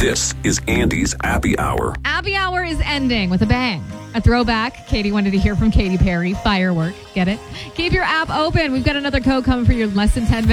This is Andy's Appy Hour. Appy Hour is ending with a bang. A throwback. Katie wanted to hear from Katy Perry. Firework. Get it? Keep your app open. We've got another code coming for you in less than 10 minutes.